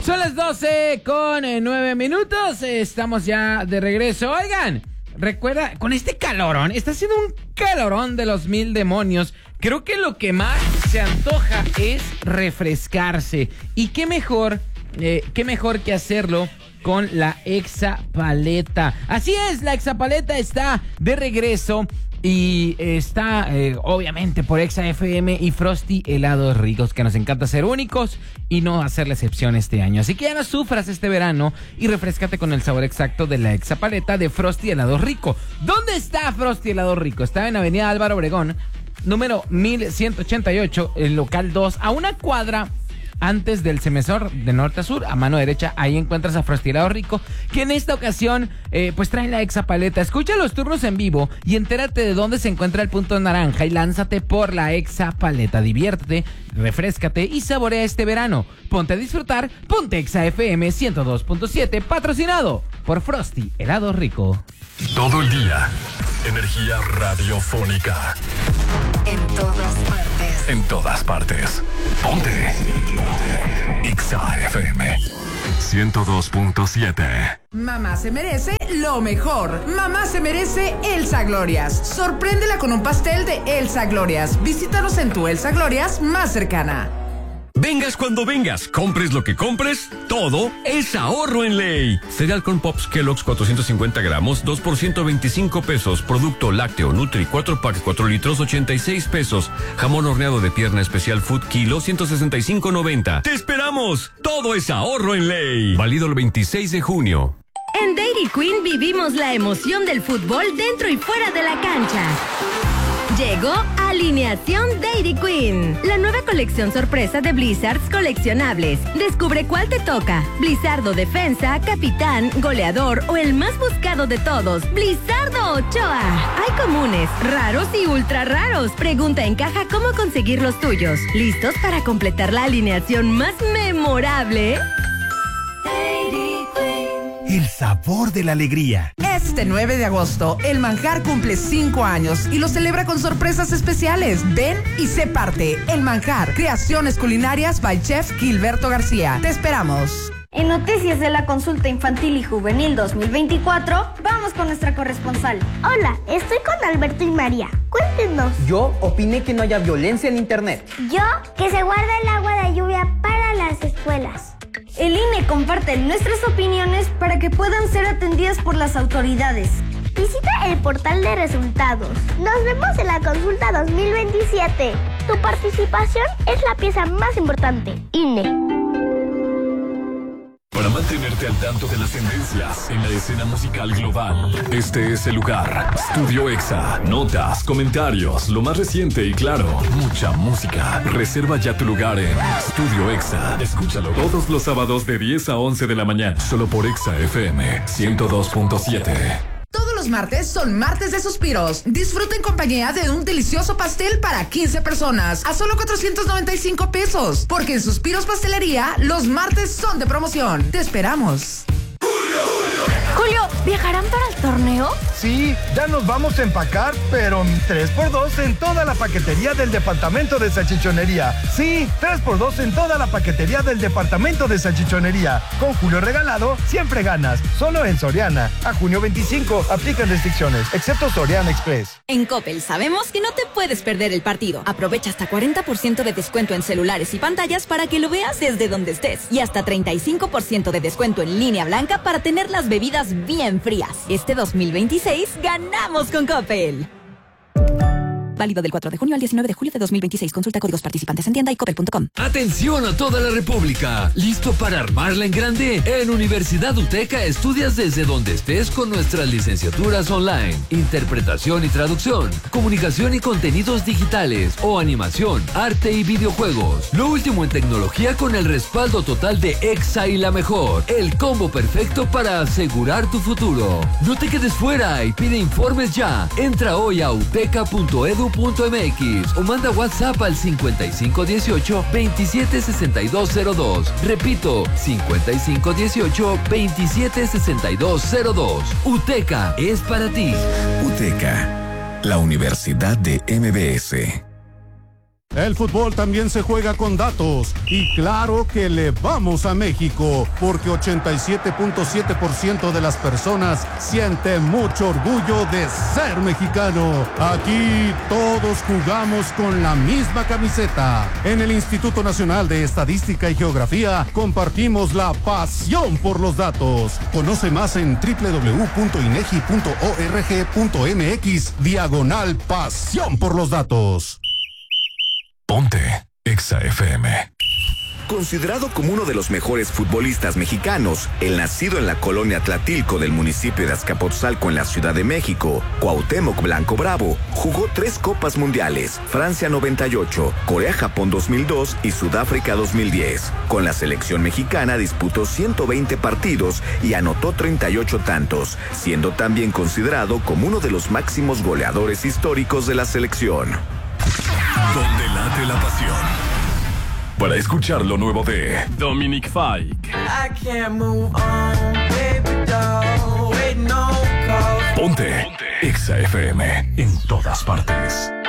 Son las 12:09. Estamos ya de regreso. Oigan, recuerda, con este calorón, está haciendo un calorón de los mil demonios. Creo que lo que más se antoja es refrescarse. Y qué mejor que hacerlo con la Exapaleta. Así es, la Exapaleta está de regreso. Y está, obviamente, por Exa FM y Frosty Helados Ricos, que nos encanta ser únicos y no hacer la excepción este año. Así que ya no sufras este verano y refrescate con el sabor exacto de la Exapaleta de Frosty Helado Rico. ¿Dónde está Frosty Helado Rico? Está en Avenida Álvaro Obregón, número 1188, el local 2, a una cuadra antes del Semesor, de norte a sur, a mano derecha. Ahí encuentras a Frosty Helado Rico, que en esta ocasión pues traen la Exapaleta. Escucha los turnos en vivo y entérate de dónde se encuentra el punto naranja y lánzate por la Exapaleta. Diviértete, refréscate y saborea este verano. Ponte a disfrutar, ponte Exa FM 102.7, patrocinado por Frosty Helado Rico. Todo el día, energía radiofónica. En todas partes. En todas partes. Ponte. Exa FM 102.7. Mamá se merece lo mejor. Mamá se merece Elsa Glorias. Sorpréndela con un pastel de Elsa Glorias. Visítanos en tu Elsa Glorias más cercana. Vengas cuando vengas, compres lo que compres, todo es ahorro en ley. Cereal Corn Pops Kellogg's 450 gramos, 2 por 125 pesos. Producto lácteo Nutri 4 pack 4 litros, 86 pesos. Jamón horneado de pierna especial Food Kilo, 165.90. ¡Te esperamos! Todo es ahorro en ley. Válido el 26 de junio. En Dairy Queen vivimos la emoción del fútbol dentro y fuera de la cancha. Llegó Alineación Dairy Queen, la nueva colección sorpresa de Blizzards coleccionables. Descubre cuál te toca: Blizzardo Defensa, Capitán, Goleador o el más buscado de todos, Blizzardo Ochoa. Hay comunes, raros y ultra raros. Pregunta en caja cómo conseguir los tuyos. ¿Listos para completar la alineación más memorable? Dairy Queen. El sabor de la alegría. Este 9 de agosto, El Manjar cumple 5 años y lo celebra con sorpresas especiales. Ven y sé parte. El Manjar, creaciones culinarias by Chef Gilberto García. Te esperamos. En Noticias de la Consulta Infantil y Juvenil 2024, vamos con nuestra corresponsal. Hola, estoy con Alberto y María. Cuéntenos. Yo opiné que no haya violencia en internet. Yo, que se guarda el agua de lluvia para las escuelas. El INE comparte nuestras opiniones para que puedan ser atendidas por las autoridades. Visita el portal de resultados. Nos vemos en la consulta 2027. Tu participación es la pieza más importante. INE. Para mantenerte al tanto de las tendencias en la escena musical global, este es el lugar. Studio Exa. Notas, comentarios, lo más reciente y claro, mucha música. Reserva ya tu lugar en Studio Exa. Escúchalo todos los sábados de 10 a 11 de la mañana, solo por Exa FM 102.7. Todos los martes son martes de suspiros. Disfruta en compañía de un delicioso pastel para 15 personas a solo 495 pesos. Porque en Suspiros Pastelería, los martes son de promoción. Te esperamos. Julio, ¿viajarán para el torneo? Sí, ya nos vamos a empacar, pero 3x2 en toda la paquetería del departamento de salchichonería. Sí, 3x2 en toda la paquetería del departamento de salchichonería. Con Julio regalado, siempre ganas. Solo en Soriana. A junio 25, aplican restricciones, excepto Soriana Express. En Coppel sabemos que no te puedes perder el partido. Aprovecha hasta 40% de descuento en celulares y pantallas para que lo veas desde donde estés. Y hasta 35% de descuento en línea blanca para tener las bebidas bien frías. Este 2026 ganamos con Coppel. Válido del 4 de junio al 19 de julio de 2026. Consulta códigos participantes en tienda y coppel.com. Atención a toda la República. ¿Listo para armarla en grande? En Universidad UTECA estudias desde donde estés con nuestras licenciaturas online, interpretación y traducción, comunicación y contenidos digitales o animación, arte y videojuegos. Lo último en tecnología con el respaldo total de Exa y la mejor. El combo perfecto para asegurar tu futuro. No te quedes fuera y pide informes ya. Entra hoy a uteca.edu.mx o manda WhatsApp al 5518-276202. Repito, 5518-276202. UTECA es para ti. UTECA, la Universidad de MBS. El fútbol también se juega con datos y claro que le vamos a México porque 87.7% de las personas siente mucho orgullo de ser mexicano. Aquí todos jugamos con la misma camiseta. En el Instituto Nacional de Estadística y Geografía compartimos la pasión por los datos. Conoce más en www.inegi.org.mx/pasión por los datos. Ponte Exa FM. Considerado como uno de los mejores futbolistas mexicanos, el nacido en la colonia Tlatilco del municipio de Azcapotzalco en la Ciudad de México, Cuauhtémoc Blanco Bravo, jugó 3 Copas Mundiales, Francia 98, Corea-Japón 2002 y Sudáfrica 2010. Con la selección mexicana disputó 120 partidos y anotó 38 tantos, siendo también considerado como uno de los máximos goleadores históricos de la selección. Donde late la pasión. Para escuchar lo nuevo de Dominic Fike. Ponte Exa FM en todas partes.